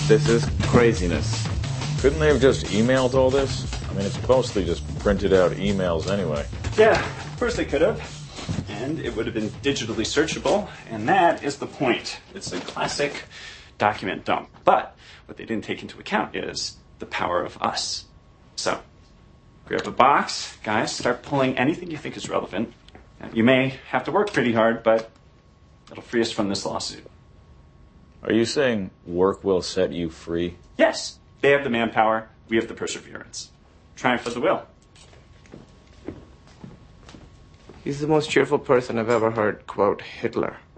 This is craziness. Couldn't they have just emailed all this? I mean, it's mostly just printed out emails anyway. Yeah, of course they could have. And it would have been digitally searchable, and that is the point. It's a classic document dump. But what they didn't take into account is the power of us. So, grab a box, guys, start pulling anything you think is relevant. You may have to work pretty hard, but it'll free us from this lawsuit. Are you saying work will set you free? Yes, they have the manpower, we have the perseverance. Triumph of the will. He's the most cheerful person I've ever heard quote Hitler.